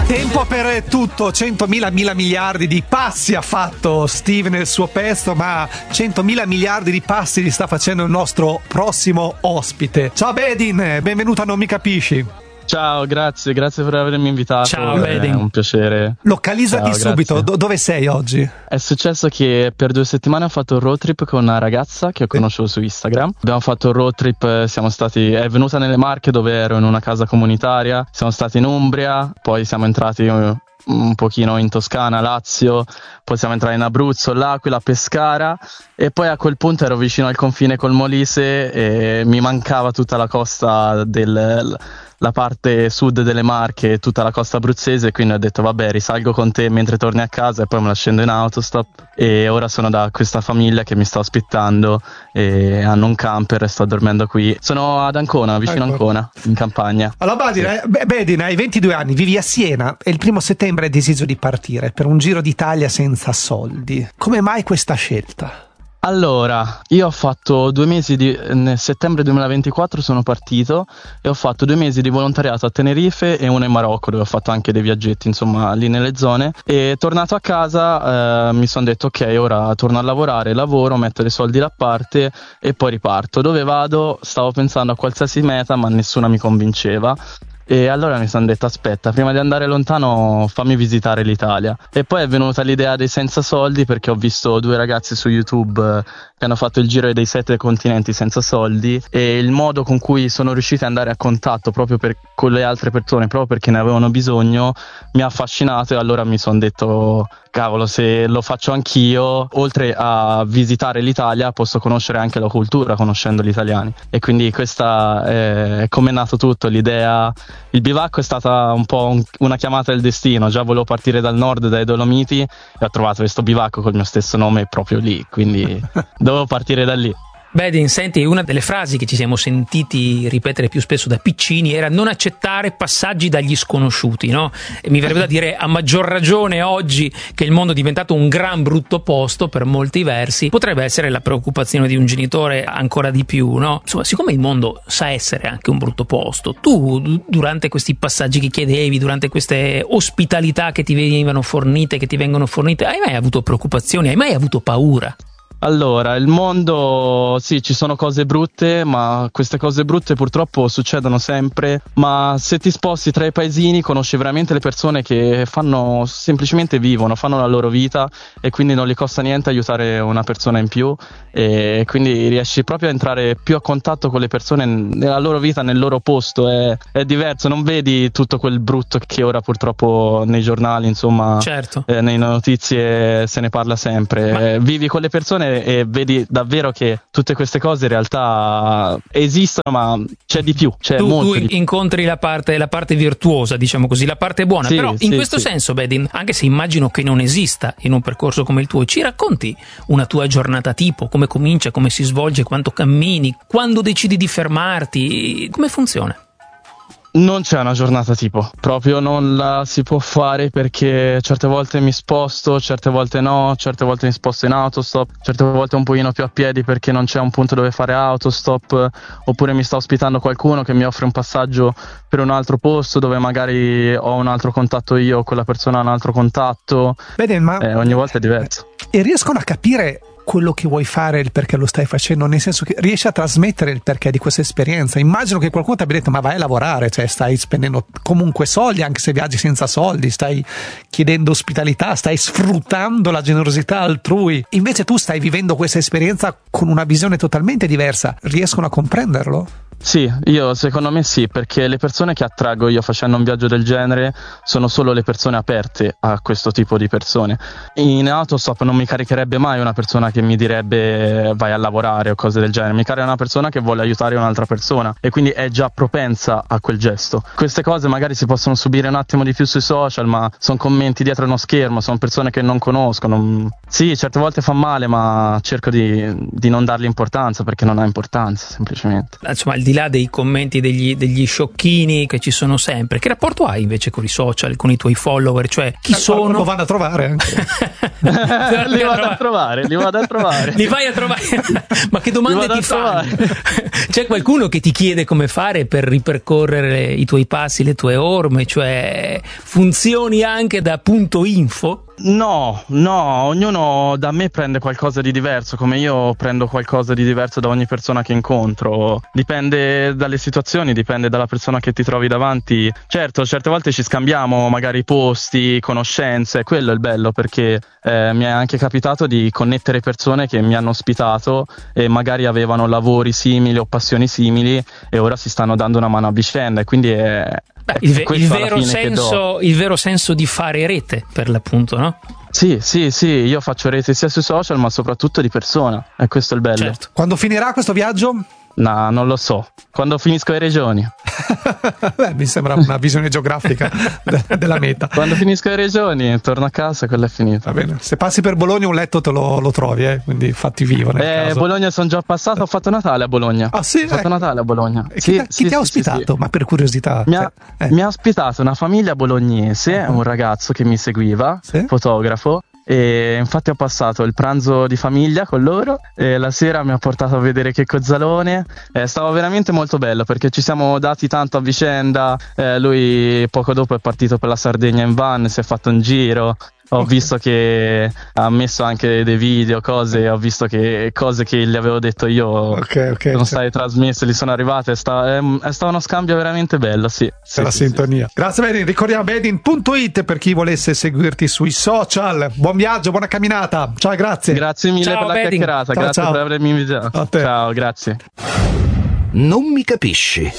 Tempo per tutto, 100.000 miliardi di passi ha fatto Steve nel suo pezzo, ma 100.000 miliardi di passi li sta facendo il nostro prossimo ospite. Ciao Bedin, benvenuto a Non Mi Capisci. Ciao, grazie per avermi invitato. Ciao, è un piacere. Localizzati subito, dove sei oggi? È successo che per 2 settimane ho fatto un road trip con una ragazza che ho conosciuto su Instagram. Abbiamo fatto un road trip, è venuta nelle Marche dove ero in una casa comunitaria, siamo stati in Umbria, poi siamo entrati un pochino in Toscana, Lazio, poi siamo entrati in Abruzzo, L'Aquila, Pescara, e poi a quel punto ero vicino al confine col Molise e mi mancava tutta la costa la parte sud delle Marche e tutta la costa abruzzese, quindi ho detto vabbè, risalgo con te mentre torni a casa e poi me la scendo in autostop, e ora sono da questa famiglia che mi sta ospitando e hanno un camper e sto dormendo qui. Sono ad Ancona, vicino Ancona, in campagna. Allora Bedin, hai 22 anni, vivi a Siena e il 1 settembre hai deciso di partire per un giro d'Italia senza soldi. Come mai questa scelta? Allora, io ho fatto 2 mesi nel settembre 2024 sono partito e ho fatto 2 mesi di volontariato a Tenerife e uno in Marocco, dove ho fatto anche dei viaggetti, insomma, lì nelle zone. E tornato a casa mi sono detto ok, ora torno a lavorare, lavoro, metto dei soldi da parte e poi riparto. Dove vado? Stavo pensando a qualsiasi meta, ma nessuna mi convinceva. E allora mi sono detto aspetta, prima di andare lontano fammi visitare l'Italia. E poi è venuta l'idea dei senza soldi, perché ho visto 2 ragazzi su YouTube che hanno fatto il giro dei 7 continenti senza soldi, e il modo con cui sono riusciti ad andare a contatto proprio con le altre persone, proprio perché ne avevano bisogno, mi ha affascinato. E allora mi sono detto cavolo, se lo faccio anch'io, oltre a visitare l'Italia posso conoscere anche la cultura conoscendo gli italiani. E quindi questa è come è nato tutto, l'idea. Il bivacco è stata un po' una chiamata del destino. Già volevo partire dal nord, dai Dolomiti, e ho trovato questo bivacco col mio stesso nome proprio lì, quindi dovevo partire da lì. Bedin, senti, una delle frasi che ci siamo sentiti ripetere più spesso da piccini era non accettare passaggi dagli sconosciuti, no? E mi verrebbe da dire a maggior ragione oggi che il mondo è diventato un gran brutto posto per molti versi, potrebbe essere la preoccupazione di un genitore ancora di più, no? Insomma, siccome il mondo sa essere anche un brutto posto, tu durante questi passaggi che chiedevi, durante queste ospitalità che ti vengono fornite, hai mai avuto preoccupazioni? Hai mai avuto paura? Allora, il mondo, sì, ci sono cose brutte, ma queste cose brutte purtroppo succedono sempre. Ma se ti sposti tra i paesini conosci veramente le persone che semplicemente vivono, fanno la loro vita, e quindi non gli costa niente aiutare una persona in più, e quindi riesci proprio a entrare più a contatto con le persone nella loro vita, nel loro posto. È diverso, non vedi tutto quel brutto che ora purtroppo nei giornali, insomma, certo. Nelle notizie se ne parla sempre. Vivi con le persone e vedi davvero che tutte queste cose in realtà esistono, ma c'è di più, c'è molto tu di più. Incontri la parte virtuosa, diciamo così, la parte buona, sì, però in questo senso, Bedin, anche se immagino che non esista in un percorso come il tuo, ci racconti una tua giornata tipo, come comincia, come si svolge, quanto cammini, quando decidi di fermarti, come funziona? Non c'è una giornata tipo, proprio non la si può fare, perché certe volte mi sposto, certe volte no, certe volte mi sposto in autostop, certe volte un pochino più a piedi perché non c'è un punto dove fare autostop, oppure mi sta ospitando qualcuno che mi offre un passaggio per un altro posto dove magari ho un altro contatto io, quella persona ha un altro contatto. Bedin, ma ogni volta è diverso. E riescono a capire quello che vuoi fare, il perché lo stai facendo, nel senso che riesci a trasmettere il perché di questa esperienza? Immagino che qualcuno ti abbia detto ma vai a lavorare, cioè stai spendendo comunque soldi anche se viaggi senza soldi, stai chiedendo ospitalità, stai sfruttando la generosità altrui, invece tu stai vivendo questa esperienza con una visione totalmente diversa. Riescono a comprenderlo? Sì, secondo me sì, perché le persone che attraggo io facendo un viaggio del genere sono solo le persone aperte a questo tipo di persone. In autostop non mi caricherebbe mai una persona che mi direbbe vai a lavorare o cose del genere, mi carica una persona che vuole aiutare un'altra persona e quindi è già propensa a quel gesto. Queste cose magari si possono subire un attimo di più sui social, ma sono commenti dietro uno schermo, sono persone che non conoscono. Sì, certe volte fa male, ma cerco di non dargli importanza, perché non ha importanza semplicemente. Insomma, al di là dei commenti degli sciocchini che ci sono sempre, che rapporto hai invece con i social, con i tuoi follower? Cioè, chi sono? Lo vanno a trovare anche. li vado a trovare trovare. Li vai a trovare. Ma che domande ti fanno? C'è qualcuno che ti chiede come fare per ripercorrere i tuoi passi, le tue orme, cioè funzioni anche da punto info? No, ognuno da me prende qualcosa di diverso, come io prendo qualcosa di diverso da ogni persona che incontro. Dipende dalle situazioni, dipende dalla persona che ti trovi davanti. Certo, certe volte ci scambiamo magari posti, conoscenze, quello è il bello, perché mi è anche capitato di connettere persone che mi hanno ospitato e magari avevano lavori simili o passioni simili e ora si stanno dando una mano a vicenda, e quindi il vero senso di fare rete, per l'appunto, no? Sì, io faccio rete sia sui social ma soprattutto di persona, e questo è il bello. Certo. Quando finirà questo viaggio? No, non lo so. Quando finisco le regioni. Beh, mi sembra una visione geografica della meta. Quando finisco le regioni, torno a casa, quello è finito. Va bene. Se passi per Bologna un letto te lo trovi, quindi fatti vivo nel caso. Bologna sono già passato, ho fatto Natale a Bologna. Ah sì? Ho fatto Natale a Bologna. Chi ti ha ospitato? Sì. Ma per curiosità. Mi ha ospitato una famiglia bolognese, un ragazzo che mi seguiva, fotografo. E infatti ho passato il pranzo di famiglia con loro e la sera mi ha portato a vedere Checco Zalone. Stava veramente molto bello perché ci siamo dati tanto a vicenda. Lui poco dopo è partito per la Sardegna in van, si è fatto un giro. Ho visto che ha messo anche dei video, cose, ho visto che cose che gli avevo detto io sono state trasmesse, gli sono arrivate. È stato uno scambio veramente bello, sì. C'è la sintonia. Sì. Grazie Bedin, ricordiamo bedin.it per chi volesse seguirti sui social. Buon viaggio, buona camminata. Ciao, grazie. Grazie mille per la chiacchierata, grazie per avermi invitato. Ciao, grazie. Non mi capisci.